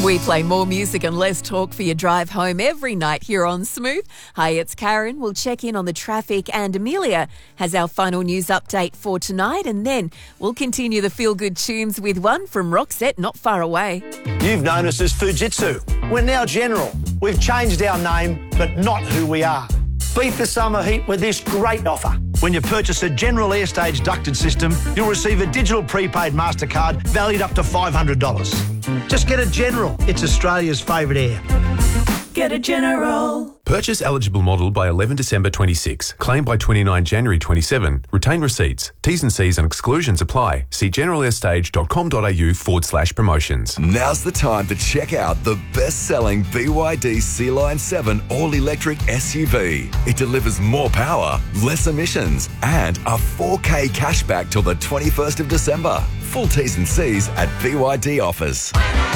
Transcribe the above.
We play more music and less talk for your drive home every night here on Smooth. Hi, it's Karen. We'll check in on the traffic and Amelia has our final news update for tonight, and then we'll continue the feel-good tunes with one from Roxette not far away. You've known us as Fujitsu. We're now General. We've changed our name, but not who we are. Beat the summer heat with this great offer. When you purchase a General Airstage ducted system, you'll receive a digital prepaid MasterCard valued up to $500. Just get a General. It's Australia's favourite air. Get a General. Purchase eligible model by 11 December 26. Claim by 29 January 27. Retain receipts. T's and C's and exclusions apply. See generalairstage.com.au/promotions. Now's the time to check out the best-selling BYD Sea-Line 7 all-electric SUV. It delivers more power, less emissions, and a 4K cashback till the 21st of December. Full T's and C's at BYD offers.